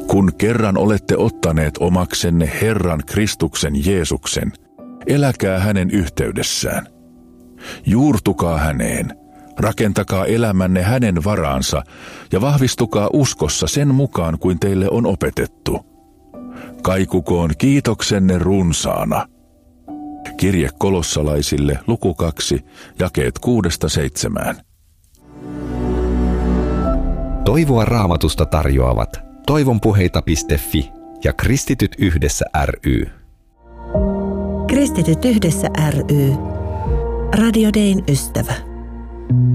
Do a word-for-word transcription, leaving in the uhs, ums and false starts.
Kun kerran olette ottaneet omaksenne Herran Kristuksen Jeesuksen, eläkää hänen yhteydessään. Juurtukaa häneen, rakentakaa elämänne hänen varaansa ja vahvistukaa uskossa sen mukaan kuin teille on opetettu. Kaikukoon kiitoksenne runsaana. Kirje Kolossalaisille, luku kaksi, jakeet kuudesta seitsemään. Toivoa Raamatusta tarjoavat toivonpuheita piste fi ja Kristityt yhdessä ry. Kristityt yhdessä ry. Radio Dayn ystävä.